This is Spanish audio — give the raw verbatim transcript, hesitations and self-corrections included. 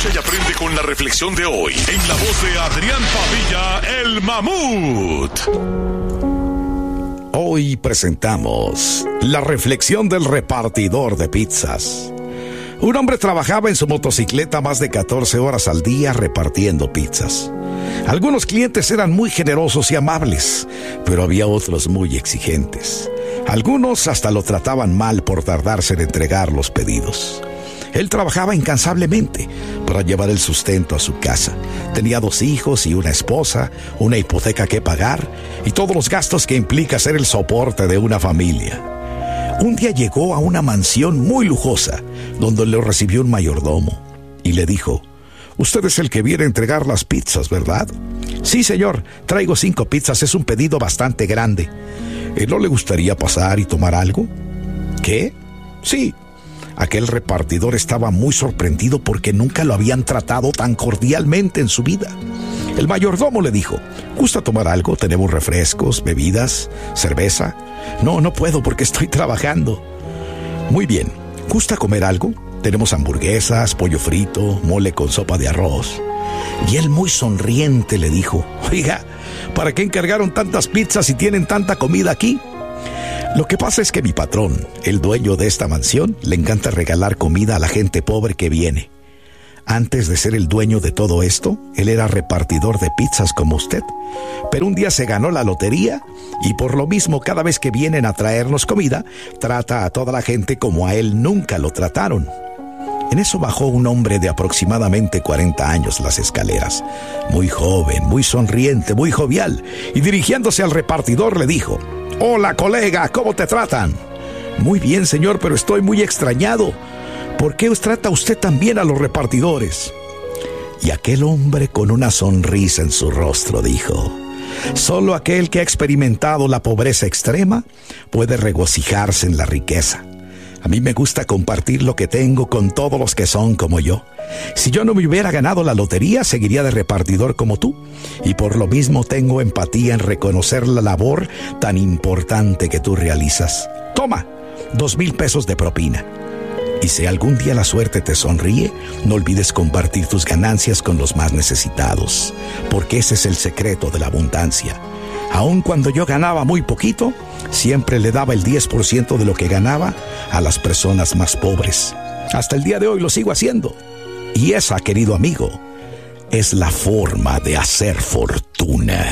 Escucha y aprende con la reflexión de hoy en la voz de Adrián Padilla, el Mamut. Hoy presentamos la reflexión del repartidor de pizzas. Un hombre trabajaba en su motocicleta más de catorce horas al día repartiendo pizzas. Algunos clientes eran muy generosos y amables, pero había otros muy exigentes. Algunos hasta lo trataban mal por tardarse en entregar los pedidos. Él trabajaba incansablemente para llevar el sustento a su casa. Tenía dos hijos y una esposa, una hipoteca que pagar y todos los gastos que implica ser el soporte de una familia. Un día llegó a una mansión muy lujosa, donde lo recibió un mayordomo, y le dijo: «Usted es el que viene a entregar las pizzas, ¿verdad?» «Sí, señor, traigo cinco pizzas, es un pedido bastante grande». «¿No le gustaría pasar y tomar algo?» «¿Qué?» «Sí». Aquel repartidor estaba muy sorprendido porque nunca lo habían tratado tan cordialmente en su vida. El mayordomo le dijo: «¿Gusta tomar algo? Tenemos refrescos, bebidas, cerveza». «No, no puedo porque estoy trabajando». «Muy bien. ¿Gusta comer algo? Tenemos hamburguesas, pollo frito, mole con sopa de arroz». Y él muy sonriente le dijo: «Oiga, ¿para qué encargaron tantas pizzas si tienen tanta comida aquí?» «Lo que pasa es que mi patrón, el dueño de esta mansión, le encanta regalar comida a la gente pobre que viene. Antes de ser el dueño de todo esto, él era repartidor de pizzas como usted. Pero un día se ganó la lotería y por lo mismo cada vez que vienen a traernos comida, trata a toda la gente como a él nunca lo trataron». En eso bajó un hombre de aproximadamente cuarenta años las escaleras, muy joven, muy sonriente, muy jovial, y dirigiéndose al repartidor le dijo: «Hola, colega, ¿cómo te tratan?» «Muy bien, señor, pero estoy muy extrañado. ¿Por qué os trata usted tan bien a los repartidores?» Y aquel hombre con una sonrisa en su rostro dijo: «Solo aquel que ha experimentado la pobreza extrema puede regocijarse en la riqueza. A mí me gusta compartir lo que tengo con todos los que son como yo. Si yo no me hubiera ganado la lotería, seguiría de repartidor como tú. Y por lo mismo tengo empatía en reconocer la labor tan importante que tú realizas. Toma, dos mil pesos de propina. Y si algún día la suerte te sonríe, no olvides compartir tus ganancias con los más necesitados, porque ese es el secreto de la abundancia. Aun cuando yo ganaba muy poquito, siempre le daba el diez por ciento de lo que ganaba a las personas más pobres. Hasta el día de hoy lo sigo haciendo. Y esa, querido amigo, es la forma de hacer fortuna».